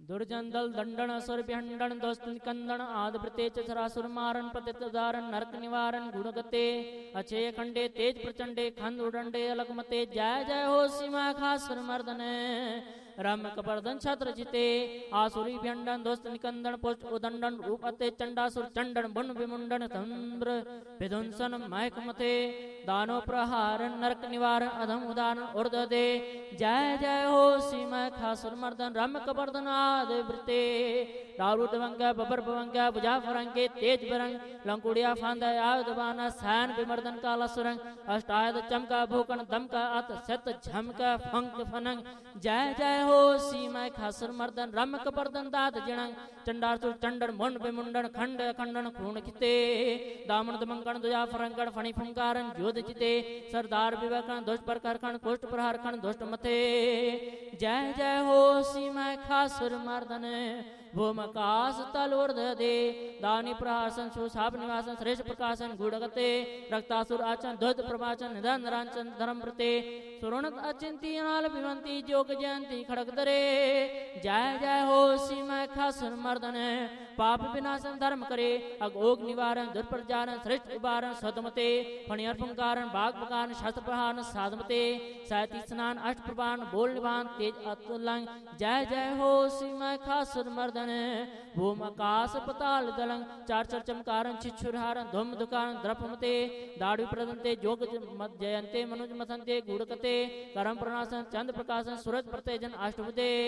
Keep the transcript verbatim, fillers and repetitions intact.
दुर्जन दल दंडन असुर विहंडन दोस्त निकंदन आदवृते चरासुर मारन पतित उदारन नरक निवारन गुणगते अचेय खंडे तेज प्रचंडे खंड उडंडे अलगमते जय जय हो सीमा खासुर मर्दन राम कपर्दन छत्र जिते आसुरी व्यंडन दोस्त निकंदन पुष्ट उदंडन रूपते चंडासुर चंडन बुन विमुंडन तंब्र विध्वंसन महकमते दानो प्रहारन नरक निवारन अधम उदारन उर्ददे जय जय हो सीमा खासुर मर्दन राम कपर्दन आद वृते रारुत वंग बबर भवंग बुझा फरंगे तेज बरंग लंकुड़िया फांद आयुध बाना सैन विमर्दन काला सुरंग अष्टायद चमका भूकन दमका अत सत झमका फंक फनंग जय जय हो सीमा खासुर मर्दन रम कपर्दन दात जिणंग चंडासुर चंडन मुंड विमुंडन खंड खंडन खून खिते दामन दमंकन दुजा फरंगण फणि फुंकारन जोध जिते सरदार विवेकन दुष्ट पर करखन कुष्ट प्रहार खन दुष्ट मथे जय जय हो सीमा खासुर मर्दन भूमकाश तल ऊर्ध दे दानी प्रहासन सुशाप निवासन श्रेष्ठ प्रकाशन गुड़गते रक्तासुर आचन ध्वज प्रभाचन निधन रांचन धर्म प्रते सुरणत अचिंती नाल विमंती जोग जयंती खड़ग दरे जय जय हो सीमा खासुर मर्दन पाप विनाशन धर्म करे अगोग निवारण दुर्प्रचारण श्रेष्ठ उबारण सदमते फणियर फुंकारन बाग बकान शस्त्र प्रहारन साधमते सायती स्नान अष्ट प्रभान बोल निवान तेज अतुलंग जय जय हो सीमा खासुर मर्दन भूम आकाश पताल दलंग चार चर चमकारन छिछुरहारन धूम दुकान द्रपमते दाढ़ी प्रदंते जोग जयंते मनुज मथंते गुड़कते करम प्रणासन चंद प्रकाशन सूरज प्रतेजन अष्टभुते